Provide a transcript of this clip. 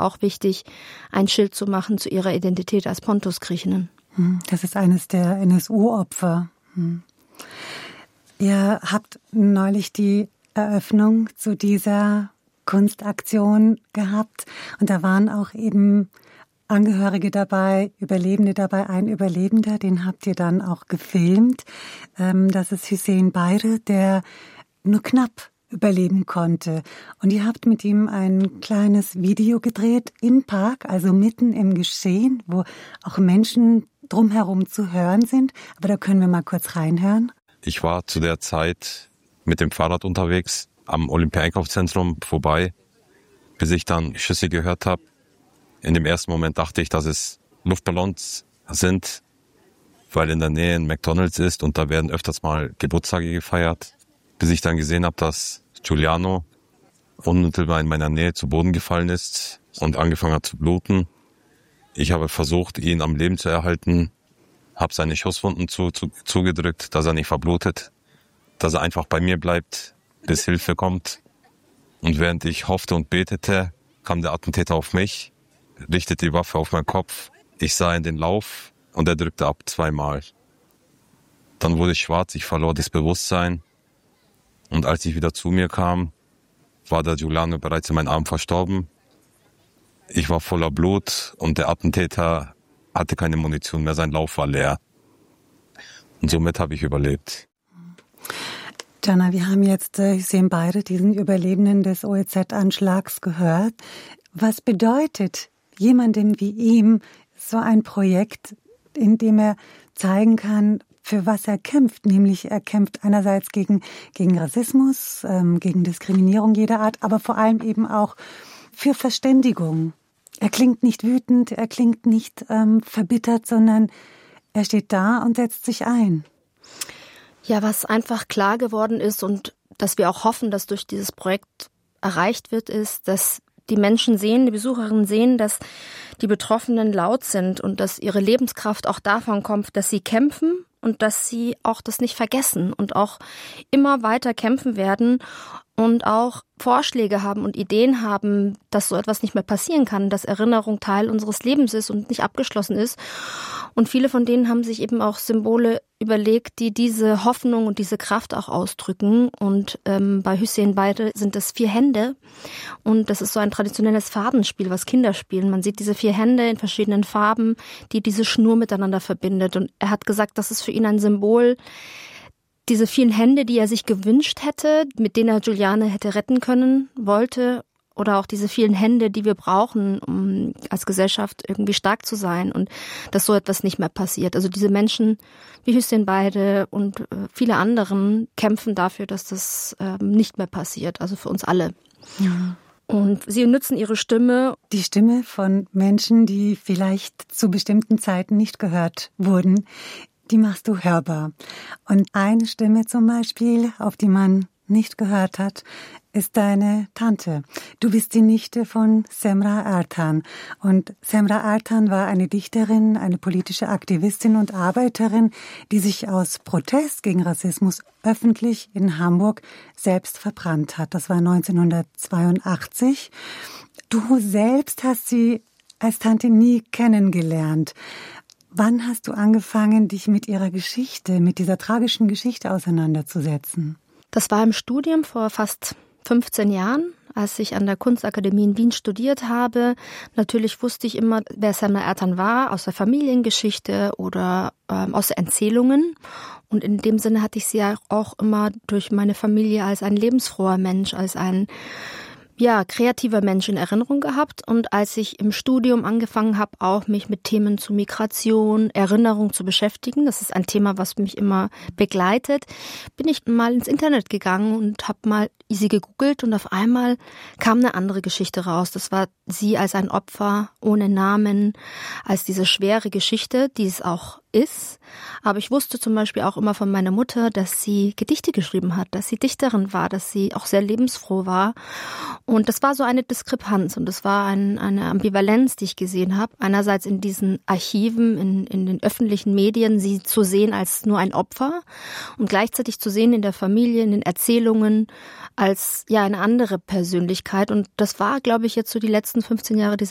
auch wichtig, ein Schild zu machen zu ihrer Identität als Pontusgriechinnen. Das ist eines der NSU-Opfer. Ihr habt neulich die Eröffnung zu dieser Kunstaktion gehabt und da waren auch eben Angehörige dabei, Überlebende dabei, ein Überlebender, den habt ihr dann auch gefilmt. Das ist Hüseyin Bayre, der nur knapp überleben konnte. Und ihr habt mit ihm ein kleines Video gedreht im Park, also mitten im Geschehen, wo auch Menschen drumherum zu hören sind. Aber da können wir mal kurz reinhören. Ich war zu der Zeit mit dem Fahrrad unterwegs, am Olympia-Einkaufszentrum vorbei, bis ich dann Schüsse gehört habe. In dem ersten Moment dachte ich, dass es Luftballons sind, weil in der Nähe ein McDonald's ist und da werden öfters mal Geburtstage gefeiert. Bis ich dann gesehen habe, dass Giuliano unmittelbar in meiner Nähe zu Boden gefallen ist und angefangen hat zu bluten. Ich habe versucht, ihn am Leben zu erhalten, habe seine Schusswunden zugedrückt, dass er nicht verblutet, dass er einfach bei mir bleibt, bis Hilfe kommt. Und während ich hoffte und betete, kam der Attentäter auf mich, richtete die Waffe auf meinen Kopf. Ich sah in den Lauf und er drückte ab 2-mal. Dann wurde ich schwarz, ich verlor das Bewusstsein. Und als ich wieder zu mir kam, war der Giuliano bereits in meinen Arm verstorben. Ich war voller Blut und der Attentäter hatte keine Munition mehr, sein Lauf war leer. Und somit habe ich überlebt. Jana, wir haben jetzt Hüseyin Bayre, diesen Überlebenden des OEZ-Anschlags, gehört. Was bedeutet jemandem wie ihm so ein Projekt, in dem er zeigen kann, für was er kämpft? Nämlich er kämpft einerseits gegen Rassismus, gegen Diskriminierung jeder Art, aber vor allem eben auch für Verständigung. Er klingt nicht wütend, er klingt nicht verbittert, sondern er steht da und setzt sich ein. Ja, was einfach klar geworden ist und dass wir auch hoffen, dass durch dieses Projekt erreicht wird, ist, dass die Menschen sehen, die Besucherinnen sehen, dass die Betroffenen laut sind und dass ihre Lebenskraft auch davon kommt, dass sie kämpfen und dass sie auch das nicht vergessen und auch immer weiter kämpfen werden und auch Vorschläge haben und Ideen haben, dass so etwas nicht mehr passieren kann, dass Erinnerung Teil unseres Lebens ist und nicht abgeschlossen ist. Und viele von denen haben sich eben auch Symbole überlegt, die diese Hoffnung und diese Kraft auch ausdrücken. Und bei Hüseyin Bayre sind es 4 Hände. Und das ist so ein traditionelles Fadenspiel, was Kinder spielen. Man sieht diese 4 Hände in verschiedenen Farben, die diese Schnur miteinander verbindet. Und er hat gesagt, das ist für ihn ein Symbol, diese vielen Hände, die er sich gewünscht hätte, mit denen er Giuliano hätte retten können, wollte, oder auch diese vielen Hände, die wir brauchen, um als Gesellschaft irgendwie stark zu sein und dass so etwas nicht mehr passiert. Also diese Menschen wie Hüseyin Bayre und viele anderen kämpfen dafür, dass das nicht mehr passiert, also für uns alle. Ja. Und sie nutzen ihre Stimme. Die Stimme von Menschen, die vielleicht zu bestimmten Zeiten nicht gehört wurden, die machst du hörbar. Und eine Stimme zum Beispiel, auf die man nicht gehört hat, ist deine Tante. Du bist die Nichte von Semra Ertan. Und Semra Ertan war eine Dichterin, eine politische Aktivistin und Arbeiterin, die sich aus Protest gegen Rassismus öffentlich in Hamburg selbst verbrannt hat. Das war 1982. Du selbst hast sie als Tante nie kennengelernt. Wann hast du angefangen, dich mit ihrer Geschichte, mit dieser tragischen Geschichte auseinanderzusetzen? Das war im Studium vor fast 15 Jahren, als ich an der Kunstakademie in Wien studiert habe. Natürlich wusste ich immer, wer Semra Ertan war, aus der Familiengeschichte oder aus Erzählungen. Und in dem Sinne hatte ich sie auch immer durch meine Familie als ein lebensfroher Mensch, als ein kreativer Mensch in Erinnerung gehabt. Und als ich im Studium angefangen habe, auch mich mit Themen zu Migration, Erinnerung zu beschäftigen, das ist ein Thema, was mich immer begleitet, bin ich mal ins Internet gegangen und habe mal sie gegoogelt und auf einmal kam eine andere Geschichte raus. Das war sie als ein Opfer ohne Namen, als diese schwere Geschichte, die es auch ist. Aber ich wusste zum Beispiel auch immer von meiner Mutter, dass sie Gedichte geschrieben hat, dass sie Dichterin war, dass sie auch sehr lebensfroh war. Und das war so eine Diskrepanz und das war eine Ambivalenz, die ich gesehen habe. Einerseits in diesen Archiven, in den öffentlichen Medien, sie zu sehen als nur ein Opfer und gleichzeitig zu sehen in der Familie, in den Erzählungen als eine andere Persönlichkeit. Und das war, glaube ich, jetzt so die letzten 15 Jahre